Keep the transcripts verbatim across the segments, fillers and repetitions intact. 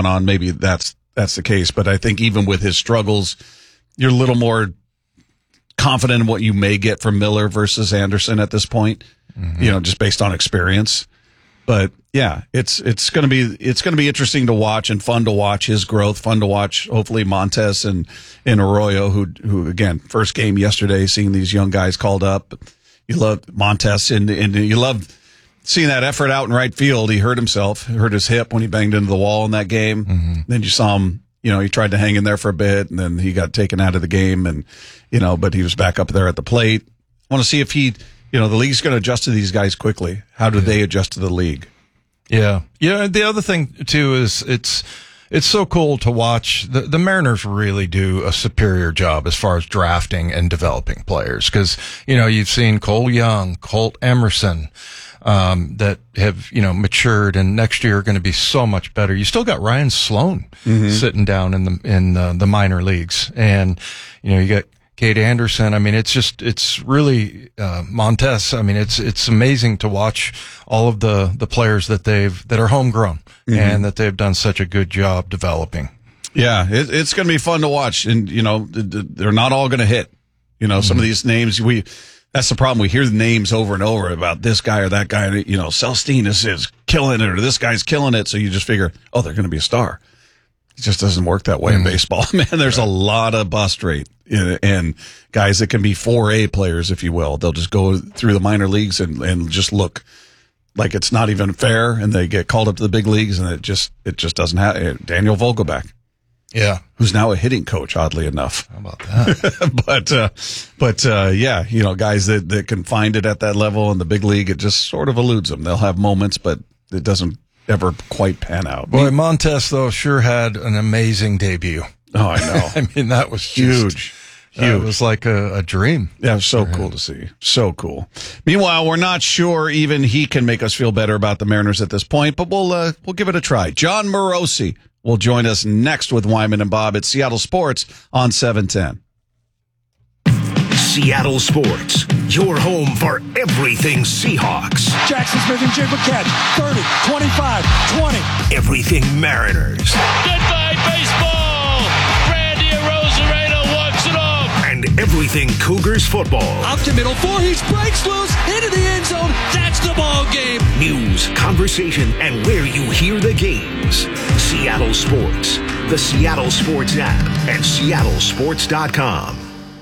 going on, maybe that's that's the case. But I think even with his struggles, you're a little more confident in what you may get from Miller versus Anderson at this point, mm-hmm. you know, just based on experience. But yeah, it's it's going to be it's going to be interesting to watch and fun to watch his growth. Fun to watch, hopefully Montes and, and Arroyo, who who again first game yesterday, seeing these young guys called up. You love Montes and and you love seeing that effort out in right field. He hurt himself, hurt his hip when he banged into the wall in that game. Mm-hmm. Then you saw him. You know, he tried to hang in there for a bit, and then he got taken out of the game, and you know, but he was back up there at the plate. I want to see if he. You know, the league's going to adjust to these guys quickly. How do yeah. they adjust to the league? Yeah. Yeah. The other thing, too, is it's it's so cool to watch. The, the Mariners really do a superior job as far as drafting and developing players. Because, you know, you've seen Cole Young, Colt Emerson, um, that have, you know, matured and next year are going to be so much better. You still got Ryan Sloan mm-hmm. sitting down in the in the, the minor leagues. And, you know, you got Kate Anderson. I mean, it's just, it's really, uh, Montes. I mean, it's, it's amazing to watch all of the, the players that they've, that are homegrown mm-hmm. and that they've done such a good job developing. Yeah. It, it's going to be fun to watch. And, you know, they're not all going to hit, you know, mm-hmm. some of these names we, that's the problem. We hear the names over and over about this guy or that guy, you know, Celestine is, is killing it or this guy's killing it. So you just figure, oh, they're going to be a star. It just doesn't work that way mm-hmm. in baseball. Man, there's right. a lot of bust rate and guys that can be four A players, if you will. They'll just go through the minor leagues and, and just look like it's not even fair, and they get called up to the big leagues, and it just it just doesn't happen. Daniel Vogelback, yeah, who's now a hitting coach, oddly enough. How about that? but uh, but uh, yeah, you know, guys that, that can find it at that level in the big league, it just sort of eludes them. They'll have moments, but it doesn't ever quite pan out. Boy, Montes, though, sure had an amazing debut. Oh, I know. I mean, that was just, huge. Huge. Uh, it was like a, a dream. Yeah, it was so cool to see. So cool. Meanwhile, we're not sure even he can make us feel better about the Mariners at this point, but we'll uh, we'll give it a try. John Morosi will join us next with Wyman and Bob at Seattle Sports on seven ten. Seattle Sports, your home for everything Seahawks. Jackson Smith and Jigba catch. thirty, twenty-five, twenty. Everything Mariners. Goodbye, baseball. Randy Arozarena walks it off. And everything Cougars football. Out to middle, Voorhees breaks loose into the end zone. That's the ball game. News, conversation, and where you hear the games. Seattle Sports, the Seattle Sports app, and seattle sports dot com.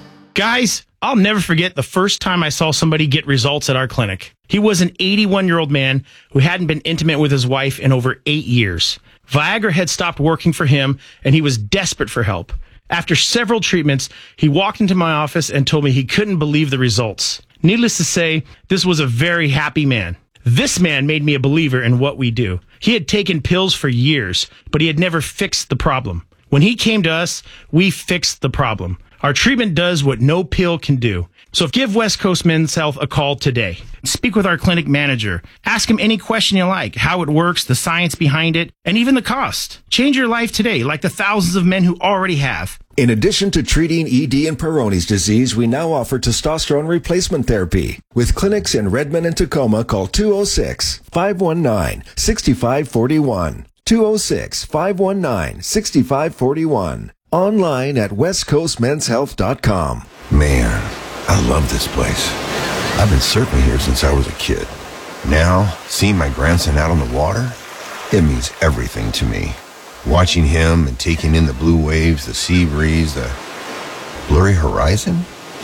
Guys, I'll never forget the first time I saw somebody get results at our clinic. He was an eighty-one-year-old man who hadn't been intimate with his wife in over eight years. Viagra had stopped working for him, and he was desperate for help. After several treatments, he walked into my office and told me he couldn't believe the results. Needless to say, this was a very happy man. This man made me a believer in what we do. He had taken pills for years, but he had never fixed the problem. When he came to us, we fixed the problem. Our treatment does what no pill can do. So give West Coast Men's Health a call today. Speak with our clinic manager. Ask him any question you like, how it works, the science behind it, and even the cost. Change your life today like the thousands of men who already have. In addition to treating E D and Peyronie's disease, we now offer testosterone replacement therapy. With clinics in Redmond and Tacoma, call two oh six, five one nine, six five four one. two oh six, five one nine, six five four one. Online at west coast men's health dot com. Man, I love this place. I've been surfing here since I was a kid. Now, seeing my grandson out on the water, it means everything to me. Watching him and taking in the blue waves, the sea breeze, the blurry horizon.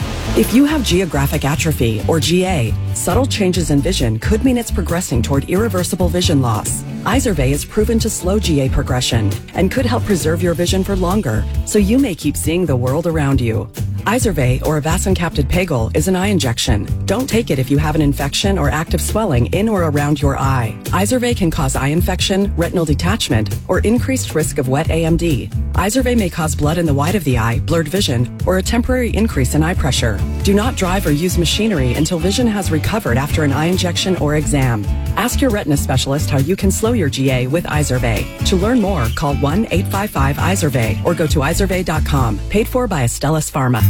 If you have geographic atrophy, or G A, subtle changes in vision could mean it's progressing toward irreversible vision loss. Izervay is proven to slow G A progression and could help preserve your vision for longer, so you may keep seeing the world around you. Izervay, or avacincaptad pegol, is an eye injection. Don't take it if you have an infection or active swelling in or around your eye. Izervay can cause eye infection, retinal detachment, or increased risk of wet A M D. Izervay may cause blood in the white of the eye, blurred vision, or a temporary increase in eye pressure. Do not drive or use machinery until vision has recovered after an eye injection or exam. Ask your retina specialist how you can slow your G A with Izervay. To learn more, call one eight five five Izervay or go to izervay dot com. Paid for by Astellas Pharma.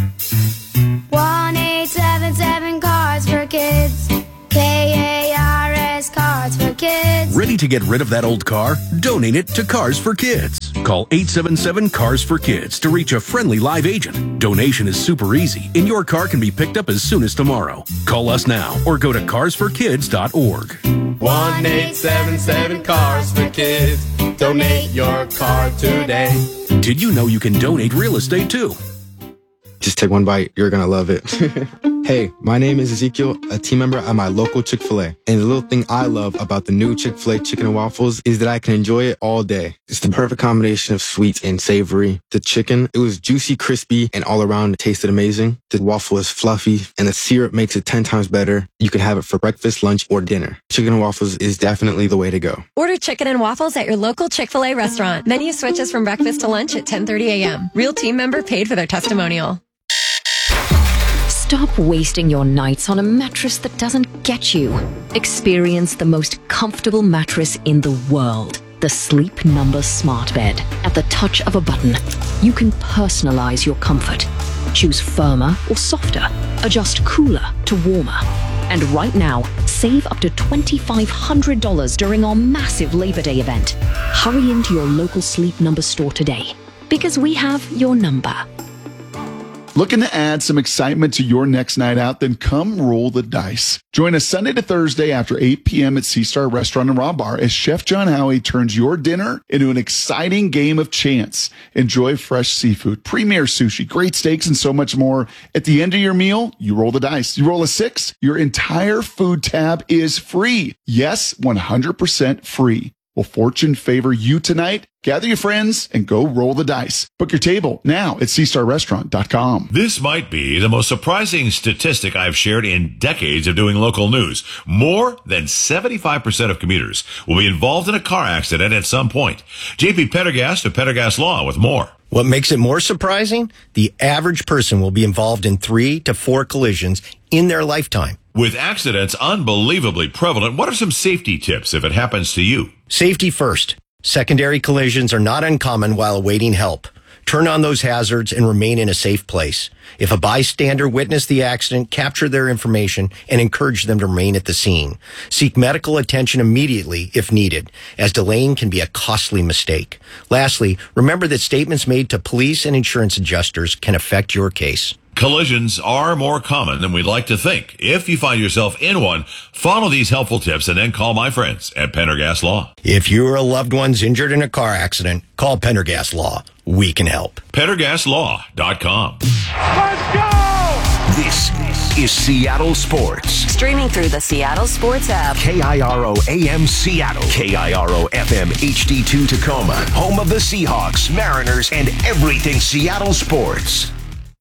one eight seven seven Cards for Kids. K A R S Cards for Kids. Ready to get rid of that old car? Donate it to Cars for Kids. kids. Call eight seven seven, C A R S for Kids to reach a friendly live agent. Donation is super easy, and your car can be picked up as soon as tomorrow. Call us now or go to cars for kids dot org. one eight seven seven, C A R S for Kids. Donate your car today. Did you know you can donate real estate too? Just take one bite. You're going to love it. Hey, my name is Ezekiel, a team member at my local Chick-fil-A. And the little thing I love about the new Chick-fil-A chicken and waffles is that I can enjoy it all day. It's the perfect combination of sweet and savory. The chicken, it was juicy, crispy, and all around it tasted amazing. The waffle is fluffy, and the syrup makes it ten times better. You can have it for breakfast, lunch, or dinner. Chicken and waffles is definitely the way to go. Order chicken and waffles at your local Chick-fil-A restaurant. Menu switches from breakfast to lunch at ten thirty a.m. Real team member paid for their testimonial. Stop wasting your nights on a mattress that doesn't get you. Experience the most comfortable mattress in the world. The Sleep Number Smart Bed. At the touch of a button, you can personalize your comfort. Choose firmer or softer. Adjust cooler to warmer. And right now, save up to two thousand five hundred dollars during our massive Labor Day event. Hurry into your local Sleep Number store today, because we have your number. Looking to add some excitement to your next night out? Then come roll the dice. Join us Sunday to Thursday after eight p.m. at Sea Star Restaurant and Raw Bar as Chef John Howie turns your dinner into an exciting game of chance. Enjoy fresh seafood, premier sushi, great steaks, and so much more. At the end of your meal, you roll the dice. You roll a six, your entire food tab is free. Yes, one hundred percent free. Will fortune favor you tonight? Gather your friends and go roll the dice. Book your table now at sea star restaurant dot com. This might be the most surprising statistic I've shared in decades of doing local news. More than seventy-five percent of commuters will be involved in a car accident at some point. J P Pendergast of Pendergast Law with more. What makes it more surprising? The average person will be involved in three to four collisions in their lifetime. With accidents unbelievably prevalent, what are some safety tips if it happens to you? Safety first. Secondary collisions are not uncommon while awaiting help. Turn on those hazards and remain in a safe place. If a bystander witnessed the accident, capture their information and encourage them to remain at the scene. Seek medical attention immediately if needed, as delaying can be a costly mistake. Lastly, remember that statements made to police and insurance adjusters can affect your case. Collisions are more common than we'd like to think. If you find yourself in one, follow these helpful tips and then call my friends at Pendergast Law. If you or a loved one's injured in a car accident, call Pendergast Law. We can help. Pendergast Law dot com. Let's go! This is Seattle Sports. Streaming through the Seattle Sports app. K I R O A M Seattle. K I R O F M H D two Tacoma. Home of the Seahawks, Mariners, and everything Seattle sports.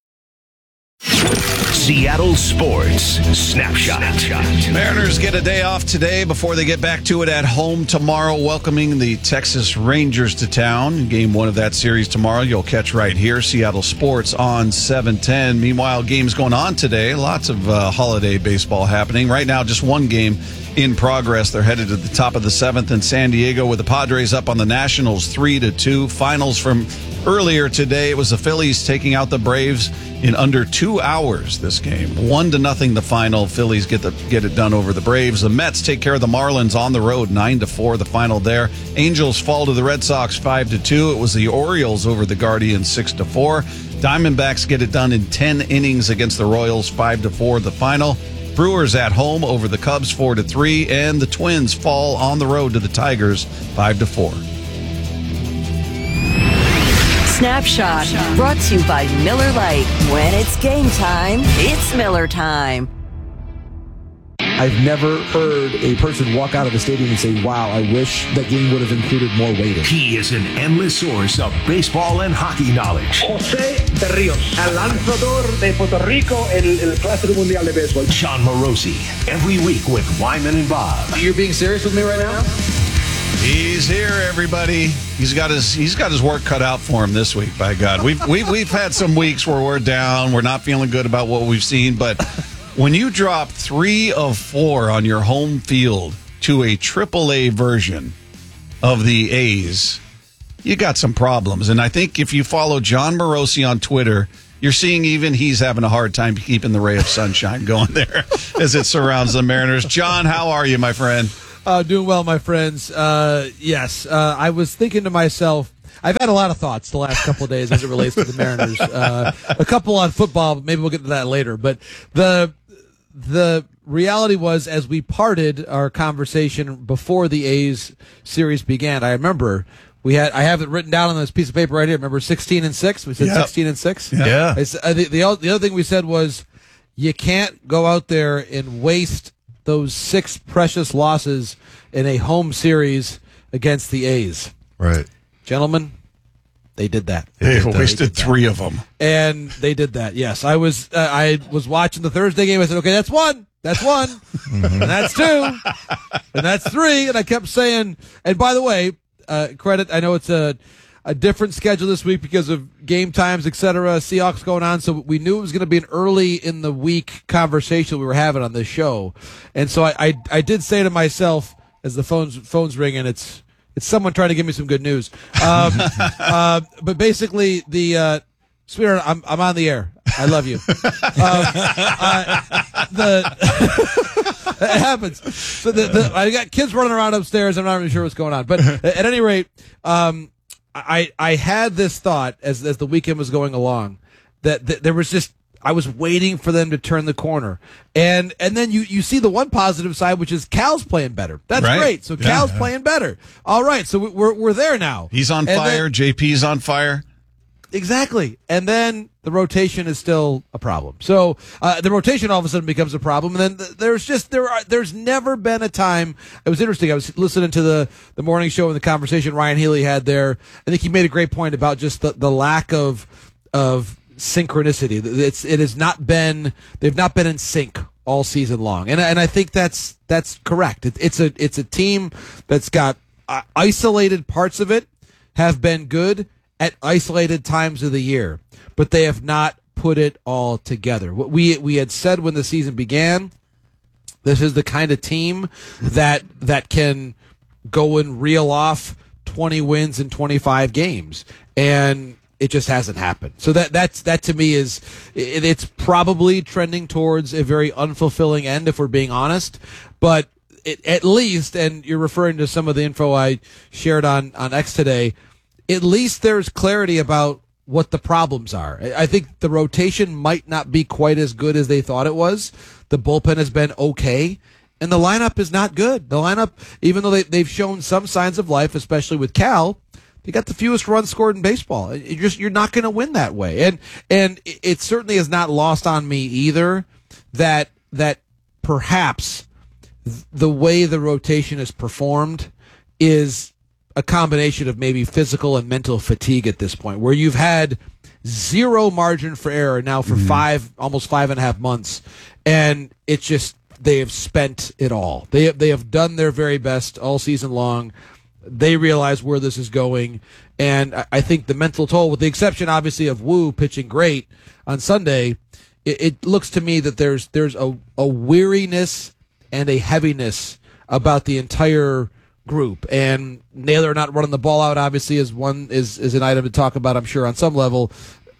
Seattle Sports Snapshot. Mariners get a day off today before they get back to it at home tomorrow, welcoming the Texas Rangers to town. Game one of that series tomorrow you'll catch right here, Seattle Sports on seven ten. Meanwhile, games going on today. Lots of uh, holiday baseball happening. Right now, just one game in progress. They're headed to the top of the seventh in San Diego with the Padres up on the Nationals three to two. Finals from earlier today, it was the Phillies taking out the Braves in under two hours this game. One to nothing the final. Phillies get the get it done over the Braves. The Mets take care of the Marlins on the road, nine to four the final there. Angels fall to the Red Sox five to two. It was the Orioles over the Guardians six to four. Diamondbacks get it done in ten innings against the Royals five to four the final. Brewers at home over the Cubs four to three, and the Twins fall on the road to the Tigers five to four. Snapshot, brought to you by Miller Lite. When it's game time, it's Miller time. I've never heard a person walk out of the stadium and say, wow, I wish that game would have included more weighting. He is an endless source of baseball and hockey knowledge. José Berríos, el lanzador de Puerto Rico, el, el Clásico Mundial de Béisbol. Sean Morosi, every week with Wyman and Bob. You're being serious with me right now? He's here, everybody. He's got his he's got his work cut out for him this week, by God. We've we've we've had some weeks where we're down, we're not feeling good about what we've seen, but when you drop three of four on your home field to a triple A version of the A's, you got some problems. And I think if you follow John Morosi on Twitter, you're seeing even he's having a hard time keeping the ray of sunshine going there as it surrounds the Mariners. John, how are you, my friend? Uh, doing well, my friends. Uh, yes, uh, I was thinking to myself, I've had a lot of thoughts the last couple of days as it relates to the Mariners. Uh, a couple on football, but maybe we'll get to that later. But the the reality was, as we parted our conversation before the A's series began, I remember we had I have it written down on this piece of paper right here. Remember sixteen and six? We said Yep. sixteen and six. Yeah. I s- uh, the, the the other thing we said was you can't go out there and waste those six precious losses in a home series against the A's. Right. Gentlemen, they did that. They did that. wasted They did that. three of them. And they did that. Yes, I was. Uh, I was watching the Thursday game. I said, "Okay, that's one. That's one. And that's two. And that's three." And I kept saying. And by the way, uh, credit. I know it's a a different schedule this week because of game times, et cetera. Seahawks going on, so we knew it was going to be an early in the week conversation we were having on this show. And so I I, I did say to myself as the phones phones ring, and it's. It's someone trying to give me some good news. Um, uh, but basically, the uh, sweetheart, I'm I'm on the air. I love you. Um, uh, the it happens. So the, the, I got kids running around upstairs. I'm not really sure what's going on. But at any rate, um, I I had this thought as as the weekend was going along that, that there was just. I was waiting for them to turn the corner. And and then you, you see the one positive side, which is Cal's playing better. That's Right. great. So Yeah, Cal's yeah. playing better. All right, so we're we're there now. He's on And fire. then- J P's on fire. exactly. And then the rotation is still a problem. So uh, the rotation all of a sudden becomes a problem. And then th- there's just there are there's never been a time. It was interesting. I was listening to the the morning show and the conversation Ryan Healy had there. I think he made a great point about just the, the lack of of synchronicity. It's it has not been they've not been in sync all season long, and and I think that's that's correct. It, it's a it's a team that's got uh, isolated parts of it have been good at isolated times of the year, but they have not put it all together. What we we had said when the season began, this is the kind of team that that can go and reel off twenty wins in twenty-five games, and it just hasn't happened. So that that's that to me is it, it's probably trending towards a very unfulfilling end if we're being honest. But it, at least, and you're referring to some of the info I shared on on X today, at least there's clarity about what the problems are. I I think the rotation might not be quite as good as they thought it was. The bullpen has been okay. And the lineup is not good. The lineup, even though they, they've shown some signs of life, especially with Cal, they got the fewest runs scored in baseball. You're just you're not going to win that way, and and it certainly is not lost on me either that that perhaps the way the rotation is performed is a combination of maybe physical and mental fatigue at this point, where you've had zero margin for error now for mm-hmm. five almost five and a half months, and it's just they have spent it all. They have, they have done their very best all season long. They realize where this is going, and I think the mental toll, with the exception obviously of Wu pitching great on Sunday, it, it looks to me that there's there's a, a weariness and a heaviness about the entire group. And Naylor not running the ball out obviously is one is is an item to talk about, I'm sure, on some level.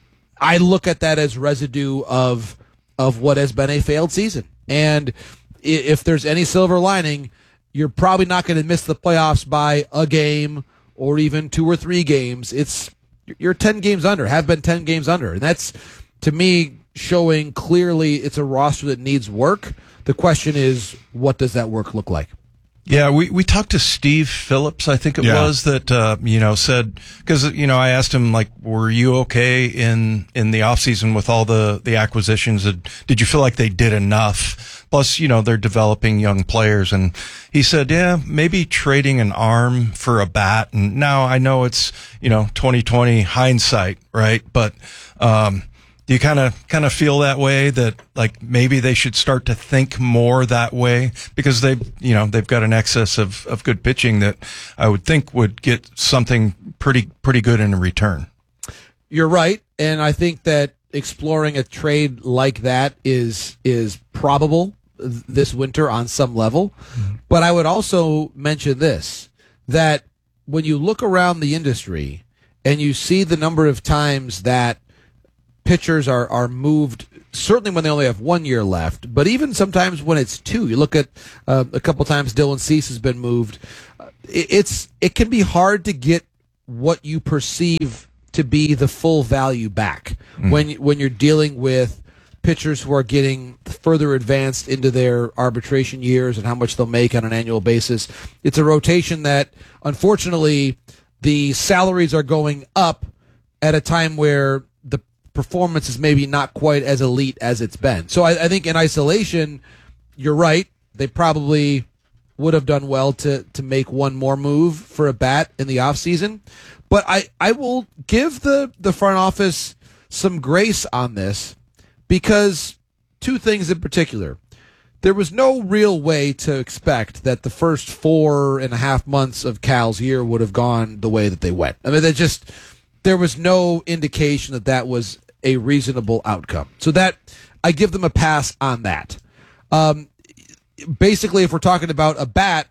I look at that as residue of of what has been a failed season, and if there's any silver lining, you're probably not going to miss the playoffs by a game or even two or three games. It's you're ten games under, have been ten games under. And that's, to me, showing clearly it's a roster that needs work. The question is, what does that work look like? Yeah, we, we talked to Steve Phillips, I think it Yeah. was, that, uh, you know, said, because, you know, I asked him, like, were you okay in, in the offseason with all the, the acquisitions? Did you feel like they did enough? Plus, you know, they're developing young players. And he said, yeah, maybe trading an arm for a bat. And now I know it's, you know, twenty twenty hindsight, right? But, um, do you kind of kind of feel that way, that like maybe they should start to think more that way, because they you know they've got an excess of, of good pitching that I would think would get something pretty pretty good in return. You're right, and I think that exploring a trade like that is is probable this winter on some level. Mm-hmm. But I would also mention this, that when you look around the industry and you see the number of times that pitchers are, are moved, certainly when they only have one year left, but even sometimes when it's two. You look at uh, a couple times Dylan Cease has been moved. Uh, it, it's it can be hard to get what you perceive to be the full value back Mm. when when you're dealing with pitchers who are getting further advanced into their arbitration years and how much they'll make on an annual basis. It's a rotation that, unfortunately, the salaries are going up at a time where the performance is maybe not quite as elite as it's been. So I, I think in isolation, you're right. They probably would have done well to to make one more move for a bat in the offseason. But I, I will give the, the front office some grace on this, because two things in particular. There was no real way to expect that the first four and a half months of Cal's year would have gone the way that they went. I mean, they just, there was no indication that that was a reasonable outcome. So that, I give them a pass on that. Um, basically, if we're talking about a bat,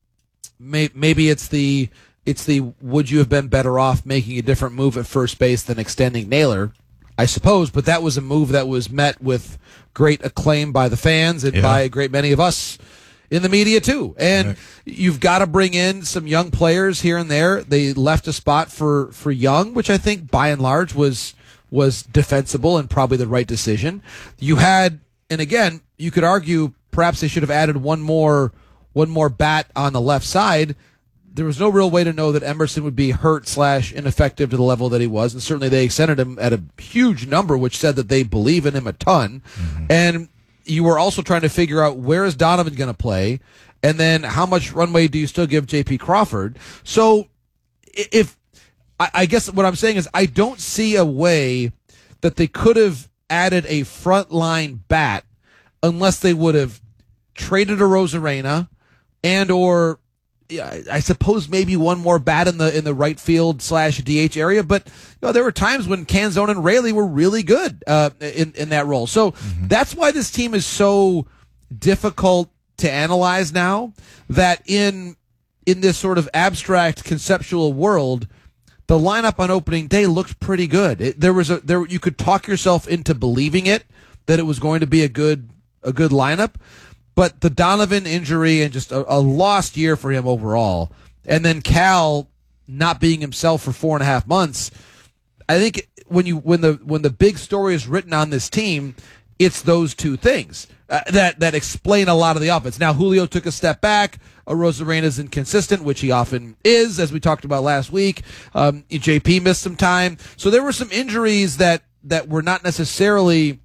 may, maybe it's the, it's the, would you have been better off making a different move at first base than extending Naylor? I suppose, but that was a move that was met with great acclaim by the fans and Yeah. by a great many of us in the media too. And Right. you've got to bring in some young players here and there. They left a spot for, for Young, which I think by and large was was defensible and probably the right decision. You had, and again, you could argue perhaps they should have added one more one more bat on the left side. There was no real way to know that Emerson would be hurt slash ineffective to the level that he was. And certainly they extended him at a huge number, which said that they believe in him a ton. Mm-hmm. And you were also trying to figure out, where is Donovan going to play? And then how much runway do you still give J P Crawford? So if, I, I guess what I'm saying is I don't see a way that they could have added a frontline bat unless they would have traded a Rosarena and or, yeah, I suppose maybe one more bat in the in the right field slash D H area, but you know, there were times when Canzone and Raley were really good uh, in in that role. So mm-hmm. that's why this team is so difficult to analyze now. That in in this sort of abstract conceptual world, the lineup on opening day looked pretty good. It, there was a there you could talk yourself into believing it that it was going to be a good a good lineup. But the Donovan injury and just a, a lost year for him overall, and then Cal not being himself for four and a half months, I think when you when the when the big story is written on this team, it's those two things uh, that that explain a lot of the offense. Now Julio took a step back. Rosarena is inconsistent, which he often is, as we talked about last week. Um, J P missed some time, so there were some injuries that that were not necessarily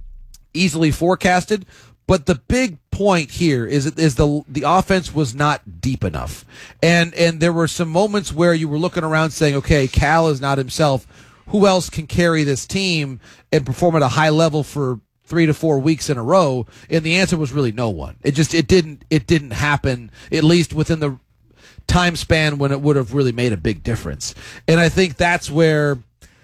easily forecasted. But the big point here is is the the offense was not deep enough, and and there were some moments where you were looking around saying, okay, Cal is not himself. Who else can carry this team and perform at a high level for three to four weeks in a row? And the answer was really no one. It just it didn't it didn't happen, at least within the time span when it would have really made a big difference. And I think that's where,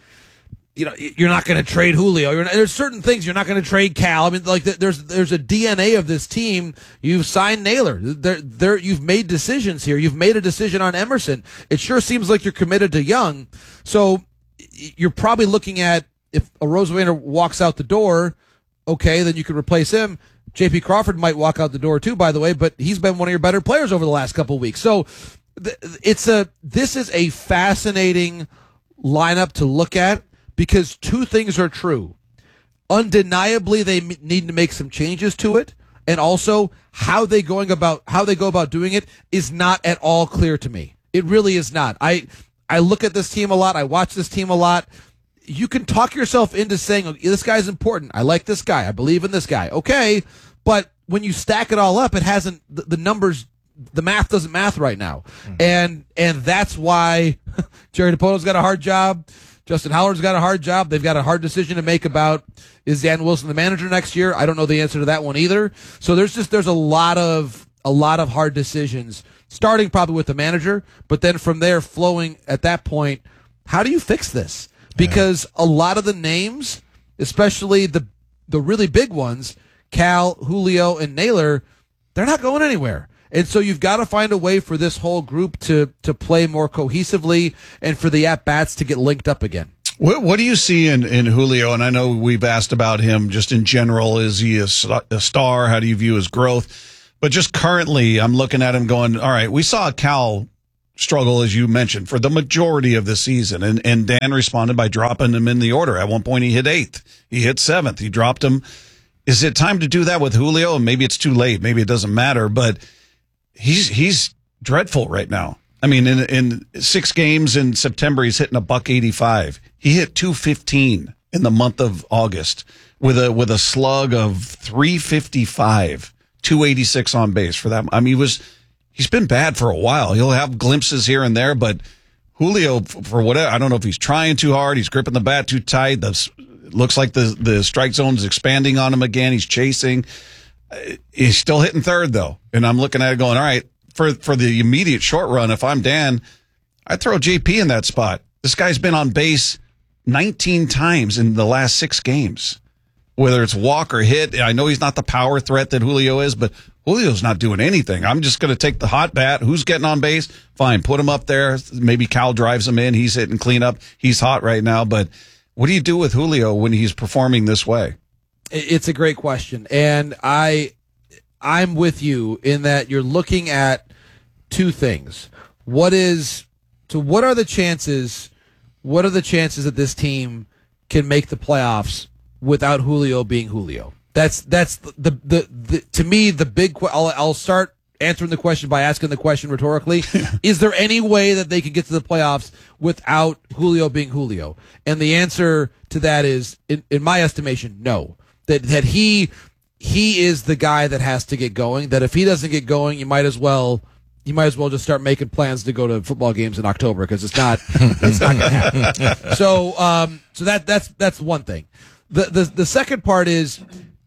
you know, you're not going to trade Julio. You're not, there's certain things you're not going to trade Cal. I mean, like there's there's a D N A of this team. You've signed Naylor. There, there. You've made decisions here. You've made a decision on Emerson. It sure seems like you're committed to Young. So you're probably looking at, if a Rosarena walks out the door, okay, then you could replace him. J P Crawford might walk out the door too, by the way, but he's been one of your better players over the last couple of weeks. So th- it's a this is a fascinating lineup to look at. Because two things are true. Undeniably, they m- need to make some changes to it, and also how they going about how they go about doing it is not at all clear to me. It really is not. I I look at this team a lot. I watch this team a lot. You can talk yourself into saying, oh, this guy's important. I like this guy. I believe in this guy. Okay, but when you stack it all up, it hasn't the, the numbers. The math doesn't math right now, mm-hmm. and and that's why Jerry Dipoto's got a hard job. Justin Howard's got a hard job. They've got a hard decision to make about, is Dan Wilson the manager next year? I don't know the answer to that one either. So there's just there's a lot of a lot of hard decisions, starting probably with the manager, but then from there flowing at that point, how do you fix this? Because a lot of the names, especially the the really big ones, Cal, Julio, and Naylor, they're not going anywhere. And so you've got to find a way for this whole group to, to play more cohesively and for the at-bats to get linked up again. What, what do you see in, in Julio? And I know we've asked about him just in general. Is he a, a star? How do you view his growth? But just currently, I'm looking at him going, all right, we saw Cal struggle, as you mentioned, for the majority of the season. And, and Dan responded by dropping him in the order. At one point, he hit eighth. He hit seventh. He dropped him. Is it time to do that with Julio? And maybe it's too late. Maybe it doesn't matter. But he's he's dreadful right now. I mean, in in six games in September, he's hitting a buck eighty-five. He hit two fifteen in the month of August with a with a slug of three fifty-five, two eighty-six on base for that. I mean, he was he's been bad for a while. He'll have glimpses here and there, but Julio, for whatever, I don't know if he's trying too hard, he's gripping the bat too tight. The looks like the the strike zone is expanding on him again. He's chasing. He's still hitting third though, and I'm looking at it going, all right. For for the immediate short run, if I'm Dan, I'd throw J P in that spot. This guy's been on base nineteen times in the last six games. Whether it's walk or hit, I know he's not the power threat that Julio is, but Julio's not doing anything. I'm just going to take the hot bat. Who's getting on base? Fine, put him up there. Maybe Cal drives him in. He's hitting cleanup. He's hot right now. But what do you do with Julio when he's performing this way? It's a great question, and I. I'm with you in that you're looking at two things. What is so what are the chances what are the chances that this team can make the playoffs without Julio being Julio? That's that's the the, the, the to me the big I'll I'll start answering the question by asking the question rhetorically. Is there any way that they can get to the playoffs without Julio being Julio? And the answer to that is in, in my estimation, no. That that he He is the guy that has to get going. That if he doesn't get going, you might as well, you might as well just start making plans to go to football games in October because it's not, it's not going to happen. So, um, so that that's that's one thing. The the the second part is,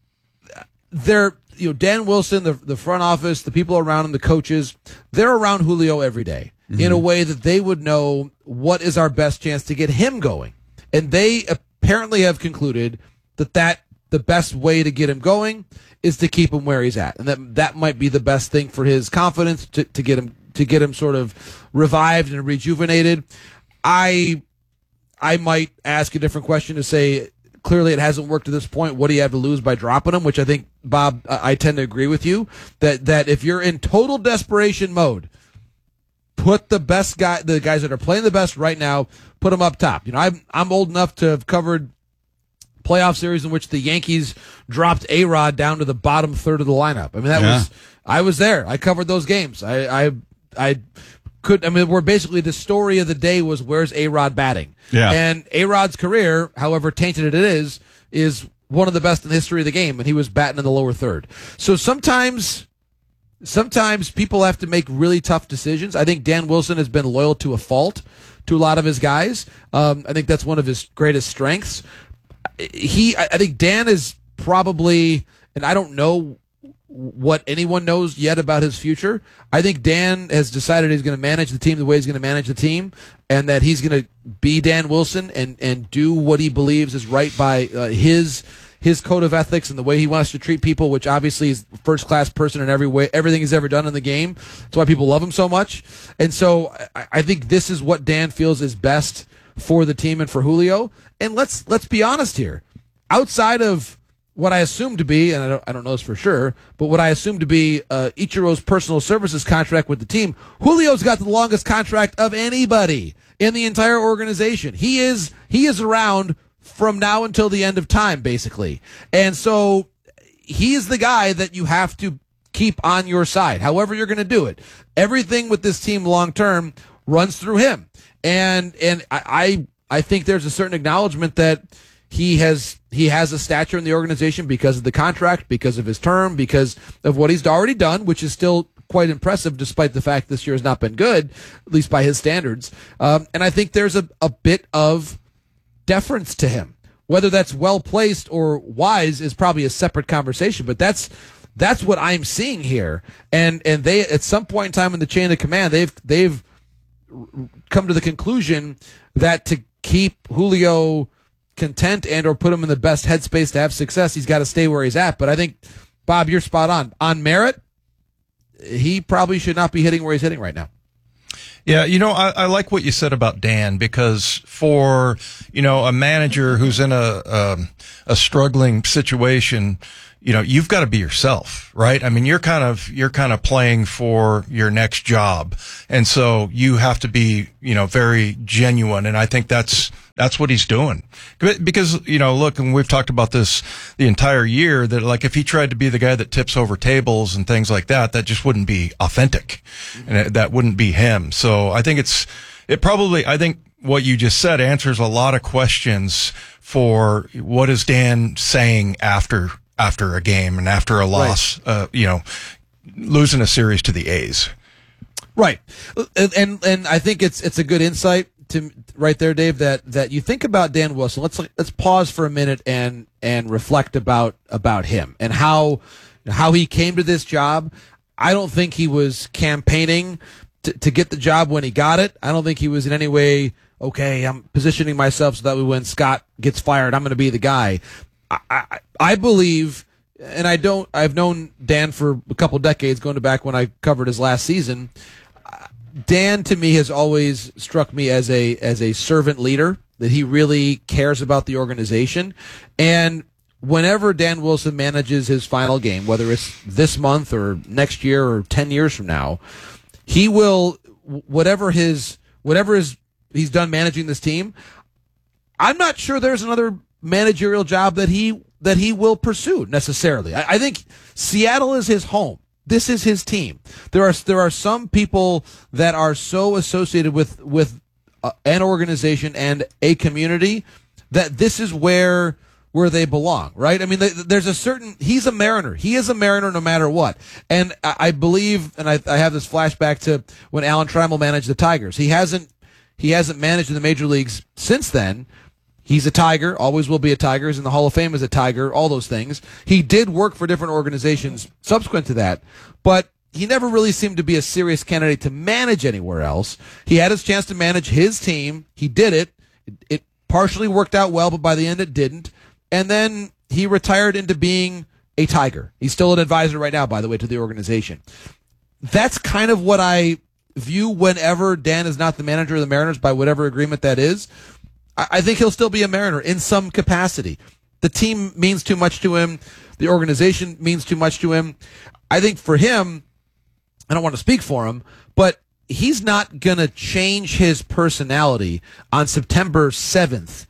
they're you know Dan Wilson, the the front office, the people around him, the coaches, they're around Julio every day mm-hmm. in a way that they would know what is our best chance to get him going, and they apparently have concluded that that. The best way to get him going is to keep him where he's at, and that that might be the best thing for his confidence to, to get him to get him sort of revived and rejuvenated. I I might ask a different question to say clearly it hasn't worked to this point. What do you have to lose by dropping him? Which I think, Bob, I tend to agree with you that that if you're in total desperation mode, put the best guy, the guys that are playing the best right now, put them up top. You know, I'm I'm old enough to have covered playoff series in which the Yankees dropped A-Rod down to the bottom third of the lineup. I mean, that yeah. was, I was there. I covered those games. I, I, I could, I mean, we're basically the story of the day was where's A-Rod batting? Yeah. And A-Rod's career, however tainted it is, is one of the best in the history of the game, and he was batting in the lower third. So sometimes, sometimes people have to make really tough decisions. I think Dan Wilson has been loyal to a fault to a lot of his guys. Um, I think that's one of his greatest strengths. He, I think Dan is probably, and I don't know what anyone knows yet about his future. I think Dan has decided he's going to manage the team the way he's going to manage the team, and that he's going to be Dan Wilson and, and do what he believes is right by uh, his his code of ethics and the way he wants to treat people, which obviously is first class person in every way, everything he's ever done in the game. That's why people love him so much. And so I, I think this is what Dan feels is best for the team and for Julio. And let's let's be honest here. Outside of what I assume to be, and I don't, I don't know this for sure, but what I assume to be uh, Ichiro's personal services contract with the team, Julio's got the longest contract of anybody in the entire organization. He is he is around from now until the end of time, basically. And so he is the guy that you have to keep on your side, however you're going to do it. Everything with this team long term runs through him. And and I, I I think there's a certain acknowledgement that he has he has a stature in the organization because of the contract, because of his term, because of what he's already done, which is still quite impressive despite the fact this year has not been good, at least by his standards. Um, and I think there's a, a bit of deference to him. Whether that's well placed or wise is probably a separate conversation, but that's that's what I'm seeing here. And and they at some point in time in the chain of command, they've they've come to the conclusion that to keep Julio content and or put him in the best headspace to have success, he's got to stay where he's at. But I think, Bob, you're spot on. On merit, he probably should not be hitting where he's hitting right now. Yeah, you know, I, I like what you said about Dan, because for, you know, a manager who's in a um, a struggling situation, you know, you've got to be yourself, right? I mean, you're kind of, you're kind of playing for your next job. And so you have to be, you know, very genuine. And I think that's, that's what he's doing. Because, you know, look, and we've talked about this the entire year, that like if he tried to be the guy that tips over tables and things like that, that just wouldn't be authentic. And it, that wouldn't be him. So I think it's, it probably, I think what you just said answers a lot of questions for what is Dan saying after after a game and after a loss, right. uh, you know, losing a series to the A's. Right. And, and and I think it's it's a good insight to right there, Dave, that that you think about Dan Wilson. Let's let's pause for a minute and and reflect about about him and how how he came to this job. I don't think he was campaigning to, to get the job when he got it. I don't think he was in any way, okay, I'm positioning myself so that when Scott gets fired, I'm going to be the guy. I, I, I believe, and I don't, I've known Dan for a couple decades, going back when I covered his last season. Dan, to me, has always struck me as a as a servant leader, that he really cares about the organization. And whenever Dan Wilson manages his final game, whether it's this month or next year or ten years from now, he will, whatever his, whatever his, he's done managing this team, I'm not sure there's another managerial job that he that he will pursue necessarily. I, I think Seattle is his home. This is his team. There are there are some people that are so associated with with uh, an organization and a community that this is where where they belong, right? I mean, there's a certain, he's a Mariner. He is a Mariner no matter what. And I, I believe, and I, I have this flashback to when Alan Trammell managed the Tigers. He hasn't he hasn't managed in the major leagues since then. He's a Tiger, always will be a Tiger. He's in the Hall of Fame as a Tiger, all those things. He did work for different organizations subsequent to that, but he never really seemed to be a serious candidate to manage anywhere else. He had his chance to manage his team. He did it. It, it partially worked out well, but by the end it didn't. And then he retired into being a Tiger. He's still an advisor right now, by the way, to the organization. That's kind of what I view whenever Dan is not the manager of the Mariners, by whatever agreement that is. I think he'll still be a Mariner in some capacity. The team means too much to him. The organization means too much to him. I think for him, I don't want to speak for him, but he's not going to change his personality on September seventh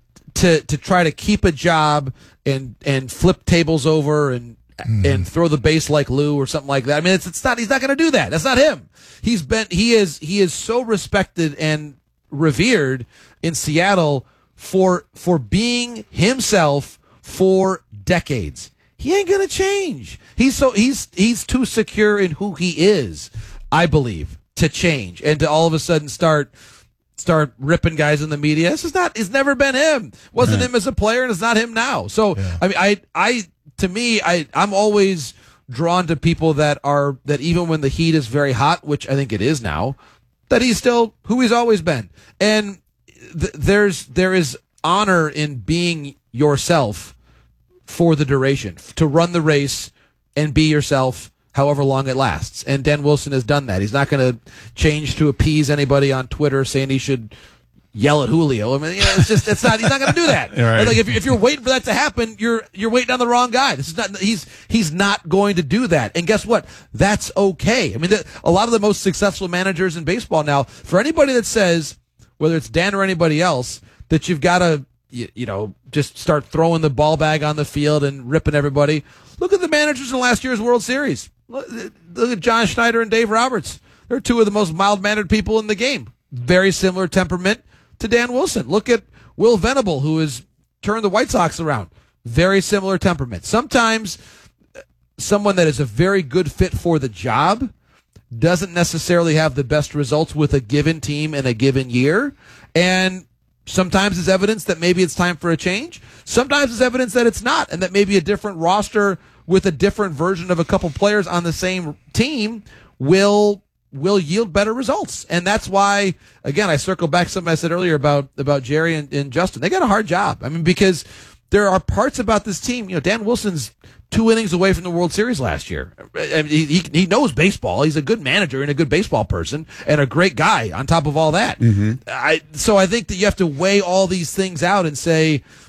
to to try to keep a job and and flip tables over and mm. and throw the base like Lou or something like that. I mean, it's it's not. He's not going to do that. That's not him. He's been. He is. He is so respected and revered in Seattle for for being himself for decades. He ain't gonna change. He's so he's he's too secure in who he is, I believe, to change and to all of a sudden start start ripping guys in the media. This is not. It's never been him. Wasn't Right. him as a player, and it's not him now. So Yeah. I mean, I I to me, I I'm always drawn to people that are that even when the heat is very hot, which I think it is now, that he's still who he's always been. And th- there's there is honor in being yourself for the duration, to run the race and be yourself however long it lasts. And Dan Wilson has done that. He's not going to change to appease anybody on Twitter saying he should yell at Julio. I mean, you know, it's just it's not. He's not going to do that. Right. Like if, if you're waiting for that to happen, you're you're waiting on the wrong guy. This is not. He's he's not going to do that. And guess what? That's okay. I mean, the, a lot of the most successful managers in baseball now. For anybody that says, whether it's Dan or anybody else, that you've got to you, you know just start throwing the ball bag on the field and ripping everybody. Look at the managers in last year's World Series. Look, look at John Schneider and Dave Roberts. They're two of the most mild-mannered people in the game. Very similar temperament to Dan Wilson. Look at Will Venable, who has turned the White Sox around. Very similar temperament. Sometimes someone that is a very good fit for the job doesn't necessarily have the best results with a given team in a given year. And sometimes it's evidence that maybe it's time for a change. Sometimes it's evidence that it's not, and that maybe a different roster with a different version of a couple players on the same team will will yield better results. And that's why, again, I circle back to something I said earlier about, about Jerry and, and Justin. They got a hard job. I mean, because there are parts about this team, you know, Dan Wilson's two innings away from the World Series last year. I mean, he, he, he knows baseball. He's a good manager and a good baseball person and a great guy on top of all that. Mm-hmm. I, so I think that you have to weigh all these things out and say,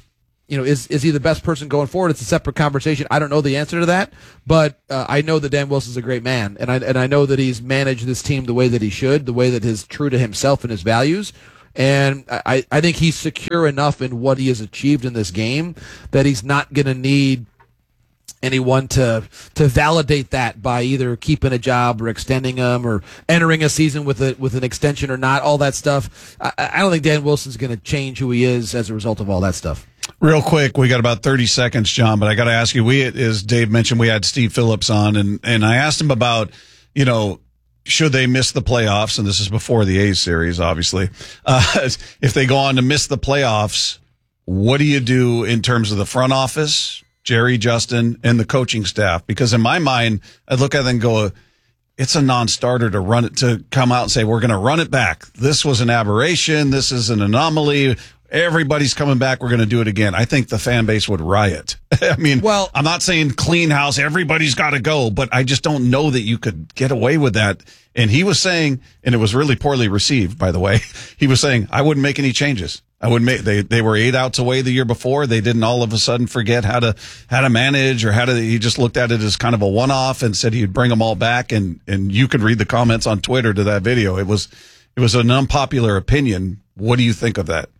you know, is is he the best person going forward? It's a separate conversation. I don't know the answer to that, but uh, I know that Dan Wilson's a great man, and I and I know that he's managed this team the way that he should, the way that is true to himself and his values. And I, I think he's secure enough in what he has achieved in this game that he's not going to need anyone to to validate that by either keeping a job or extending them or entering a season with a with an extension or not. All that stuff. I, I don't think Dan Wilson's going to change who he is as a result of all that stuff. Real quick, we got about thirty seconds, John, but I got to ask you, we, as Dave mentioned, we had Steve Phillips on, and, and I asked him about, you know, should they miss the playoffs, and this is before the A's series, obviously. Uh, if they go on to miss the playoffs, what do you do in terms of the front office, Jerry, Justin, and the coaching staff? Because in my mind, I look at it and go, it's a non-starter to run it, to come out and say, we're going to run it back. This was an aberration. This is an anomaly. Everybody's coming back. We're going to do it again. I think the fan base would riot. I mean, well, I'm not saying clean house. Everybody's got to go, but I just don't know that you could get away with that. And he was saying, and it was really poorly received, by the way. He was saying, I wouldn't make any changes. I wouldn't make, they, they were eight outs away the year before. They didn't all of a sudden forget how to, how to manage or how to, he just looked at it as kind of a one-off and said he'd bring them all back. And, and you could read the comments on Twitter to that video. It was, it was an unpopular opinion. What do you think of that?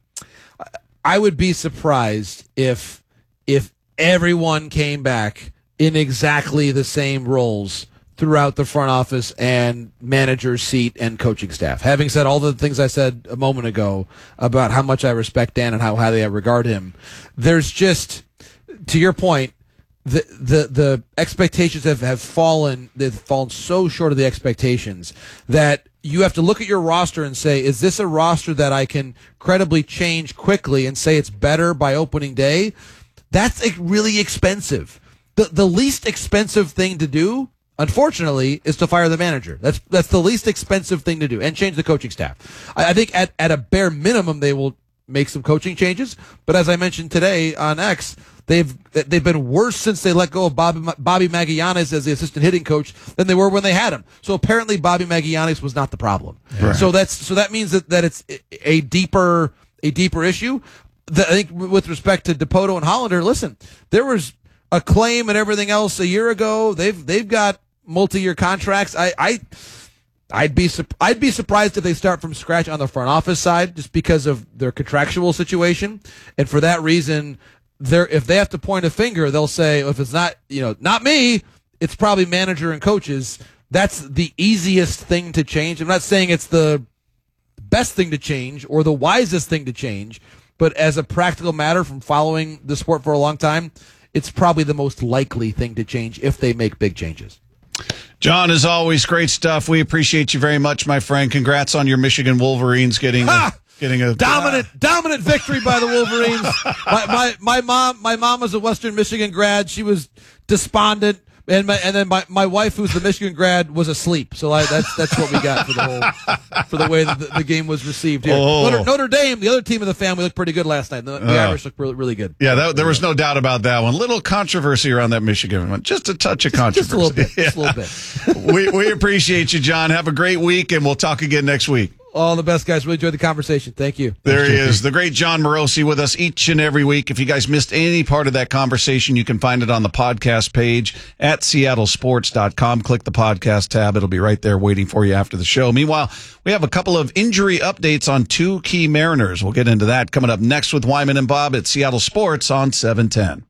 I would be surprised if if everyone came back in exactly the same roles throughout the front office and manager's seat and coaching staff. Having said all the things I said a moment ago about how much I respect Dan and how highly I regard him, there's just, to your point, the the the expectations have, have fallen, they've fallen so short of the expectations that you have to look at your roster and say, is this a roster that I can credibly change quickly and say it's better by opening day? That's like really expensive. The the least expensive thing to do, unfortunately, is to fire the manager. That's that's the least expensive thing to do, and change the coaching staff. I, I think at, at a bare minimum they will make some coaching changes, but as I mentioned today on X, they've they've been worse since they let go of Bobby, Bobby Magallanes as the assistant hitting coach than they were when they had him. So apparently Bobby Magallanes was not the problem. Right. So that's so that means that, that it's a deeper a deeper issue. The, I think with respect to Dipoto and Hollander, listen, there was a claim and everything else a year ago. They've they've got multi-year contracts. I. I I'd be I'd be surprised if they start from scratch on the front office side, just because of their contractual situation, and for that reason, they're if they have to point a finger, they'll say, if it's not you know not me, it's probably manager and coaches. That's the easiest thing to change. I'm not saying it's the best thing to change or the wisest thing to change, but as a practical matter, from following the sport for a long time, it's probably the most likely thing to change if they make big changes. John, as always, great stuff. We appreciate you very much, my friend. Congrats on your Michigan Wolverines getting a, getting a dominant uh, dominant victory by the Wolverines. my, my my mom my mom was a Western Michigan grad. She was despondent, and my, and then my, my wife, who's the Michigan grad, was asleep. So I, that's that's what we got for the whole for the way that the, the game was received here. Oh. Notre, Notre Dame, the other team in the family, looked pretty good last night. The, the uh, Irish looked really, really good. Yeah, that, there was no doubt about that one. Little controversy around that Michigan one. Just a touch of controversy. Just a little bit. Yeah. Just a little bit. we we appreciate you, John. Have a great week, and we'll talk again next week. All the best, guys. Really enjoyed the conversation. Thank you. There he is, the great John Morosi, with us each and every week. If you guys missed any part of that conversation, you can find it on the podcast page at seattle sports dot com. Click the podcast tab. It'll be right there waiting for you after the show. Meanwhile, we have a couple of injury updates on two key Mariners. We'll get into that coming up next with Wyman and Bob at Seattle Sports on seven ten.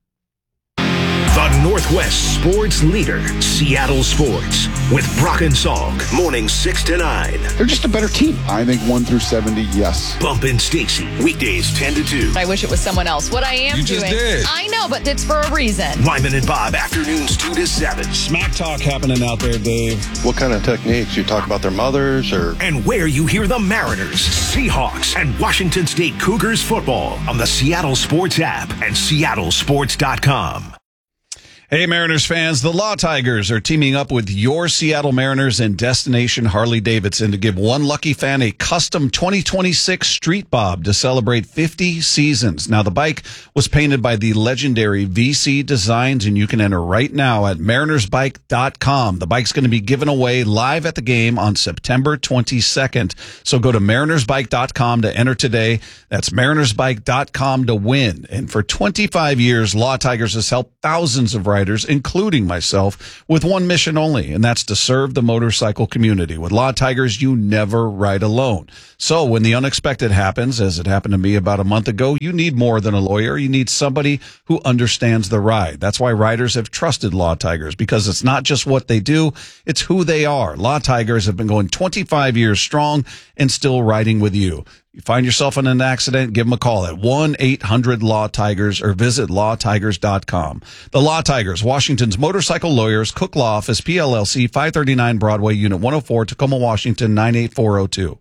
The Northwest sports leader, Seattle Sports, with Brock and Salk, mornings six to nine. They're just a better team. I think one through seventy, yes. Bump and Stacy, weekdays ten to two. I wish it was someone else. What I am you doing. Just did. I know, but it's for a reason. Wyman and Bob, afternoons two to seven. Smack talk happening out there, Dave. What kind of techniques? You talk about their mothers or? And where you hear the Mariners, Seahawks, and Washington State Cougars football on the Seattle Sports app and seattle sports dot com. Hey, Mariners fans, the Law Tigers are teaming up with your Seattle Mariners and Destination Harley-Davidson to give one lucky fan a custom twenty twenty-six Street Bob to celebrate fifty seasons. Now, the bike was painted by the legendary V C Designs, and you can enter right now at mariners bike dot com. The bike's going to be given away live at the game on September twenty-second. So go to mariners bike dot com to enter today. That's mariners bike dot com to win. And for twenty-five years, Law Tigers has helped thousands of riders, including myself, with one mission only, and that's to serve the motorcycle community. With Law Tigers, you never ride alone. So when the unexpected happens, as it happened to me about a month ago, you need more than a lawyer. You need somebody who understands the ride. That's why riders have trusted Law Tigers, because it's not just what they do, it's who they are. Law Tigers have been going twenty-five years strong and still riding with you. You find yourself in an accident, give them a call at one eight hundred law tigers or visit law tigers dot com. The Law Tigers, Washington's motorcycle lawyers, Cook Law Office, P L L C, five thirty-nine Broadway, Unit one oh four, Tacoma, Washington, nine eight four oh two.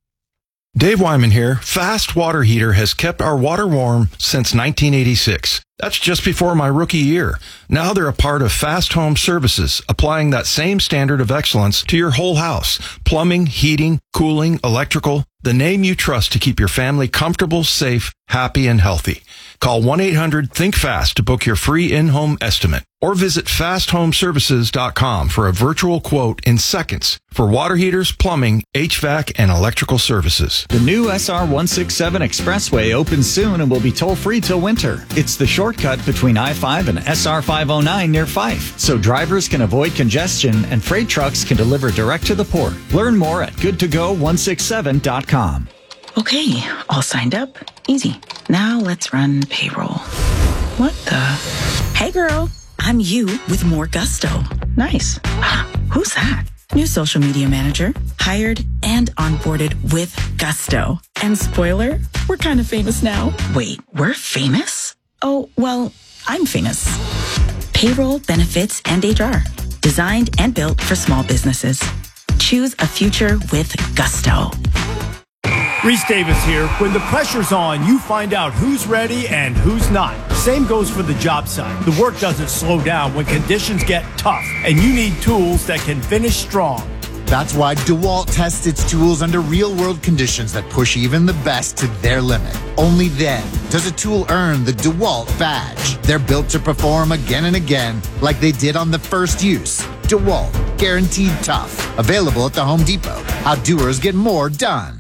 Dave Wyman here. Fast Water Heater has kept our water warm since nineteen eighty-six. That's just before my rookie year. Now they're a part of Fast Home Services, applying that same standard of excellence to your whole house. Plumbing, heating, cooling, electrical. The name you trust to keep your family comfortable, safe, happy, and healthy. Call one eight hundred think fast to book your free in-home estimate, or visit fast home services dot com for a virtual quote in seconds for water heaters, plumbing, H V A C, and electrical services. The new S R one sixty-seven Expressway opens soon and will be toll-free till winter. It's the shortcut between I five and S R five oh nine near Fife, so drivers can avoid congestion and freight trucks can deliver direct to the port. Learn more at good to go one sixty-seven dot com. Okay, all signed up. Easy. Now let's run payroll. What the? Hey girl, I'm you with more gusto. Nice. Who's that? New social media manager, hired and onboarded with gusto. And spoiler, we're kind of famous now. Wait, we're famous? Oh, well, I'm famous. Payroll, benefits, and H R. Designed and built for small businesses. Choose a future with gusto. Reese Davis here. When the pressure's on, you find out who's ready and who's not. Same goes for the job site. The work doesn't slow down when conditions get tough, and you need tools that can finish strong. That's why DeWalt tests its tools under real-world conditions that push even the best to their limit. Only then does a tool earn the DeWalt badge. They're built to perform again and again, like they did on the first use. DeWalt, guaranteed tough. Available at the Home Depot. How doers get more done.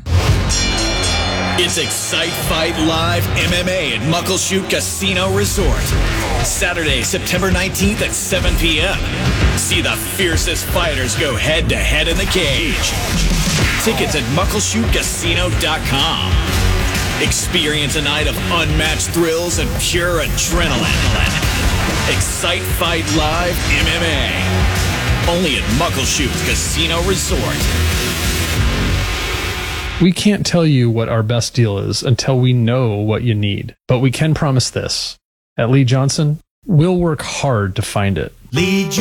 It's Excite Fight Live M M A at Muckleshoot Casino Resort. Saturday, September nineteenth at seven p.m. See the fiercest fighters go head-to-head in the cage. Tickets at muckleshoot casino dot com. Experience a night of unmatched thrills and pure adrenaline. Excite Fight Live M M A. Only at Muckleshoot Casino Resort. We can't tell you what our best deal is until we know what you need, but we can promise this. At Lee Johnson, we'll work hard to find it. Lee Johnson.